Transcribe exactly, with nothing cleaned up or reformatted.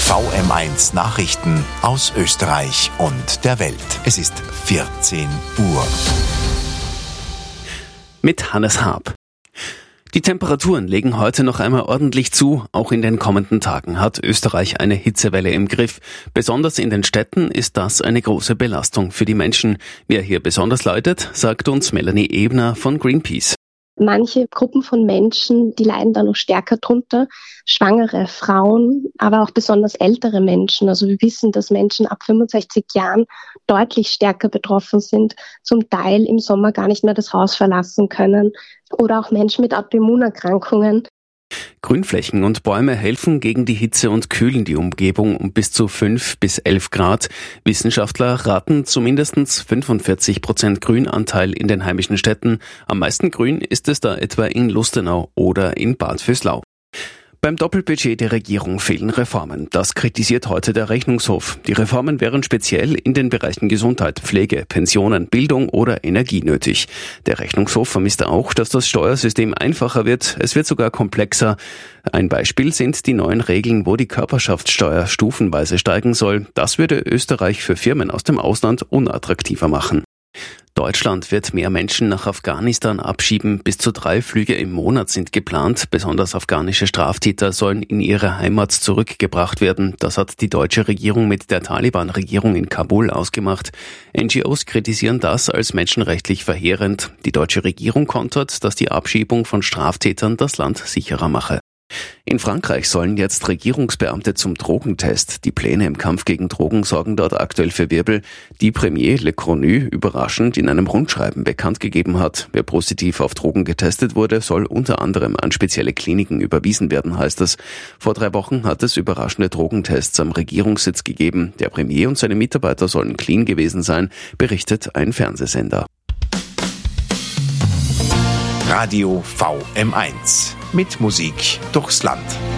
V M eins Nachrichten aus Österreich und der Welt. Es ist vierzehn Uhr. Mit Hannes Haab. Die Temperaturen legen heute noch einmal ordentlich zu. Auch in den kommenden Tagen hat Österreich eine Hitzewelle im Griff. Besonders in den Städten ist das eine große Belastung für die Menschen. Wer hier besonders leidet, sagt uns Melanie Ebner von Greenpeace. Manche Gruppen von Menschen, die leiden da noch stärker drunter. Schwangere Frauen, aber auch besonders ältere Menschen. Also wir wissen, dass Menschen ab fünfundsechzig Jahren deutlich stärker betroffen sind, zum Teil im Sommer gar nicht mehr das Haus verlassen können. Oder auch Menschen mit Autoimmunerkrankungen. Grünflächen und Bäume helfen gegen die Hitze und kühlen die Umgebung um bis zu fünf bis elf Grad. Wissenschaftler raten zu mindestens fünfundvierzig Prozent Grünanteil in den heimischen Städten. Am meisten Grün ist es da etwa in Lustenau oder in Bad Vöslau. Beim Doppelbudget der Regierung fehlen Reformen. Das kritisiert heute der Rechnungshof. Die Reformen wären speziell in den Bereichen Gesundheit, Pflege, Pensionen, Bildung oder Energie nötig. Der Rechnungshof vermisst auch, dass das Steuersystem einfacher wird. Es wird sogar komplexer. Ein Beispiel sind die neuen Regeln, wo die Körperschaftssteuer stufenweise steigen soll. Das würde Österreich für Firmen aus dem Ausland unattraktiver machen. Deutschland wird mehr Menschen nach Afghanistan abschieben. Bis zu drei Flüge im Monat sind geplant. Besonders afghanische Straftäter sollen in ihre Heimat zurückgebracht werden. Das hat die deutsche Regierung mit der Taliban-Regierung in Kabul ausgemacht. N G Os kritisieren das als menschenrechtlich verheerend. Die deutsche Regierung kontert, dass die Abschiebung von Straftätern das Land sicherer mache. In Frankreich sollen jetzt Regierungsbeamte zum Drogentest. Die Pläne im Kampf gegen Drogen sorgen dort aktuell für Wirbel. Die Premier Le Cornu überraschend in einem Rundschreiben bekannt gegeben hat. Wer positiv auf Drogen getestet wurde, soll unter anderem an spezielle Kliniken überwiesen werden, heißt es. Vor drei Wochen hat es überraschende Drogentests am Regierungssitz gegeben. Der Premier und seine Mitarbeiter sollen clean gewesen sein, berichtet ein Fernsehsender. Radio V M eins mit Musik durchs Land.